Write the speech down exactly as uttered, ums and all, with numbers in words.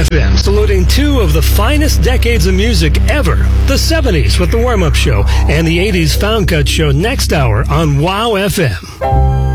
F M, saluting two of the finest decades of music ever. The seventies with the Warm-Up Show and the eighties Found Cut Show next hour on Wow F M.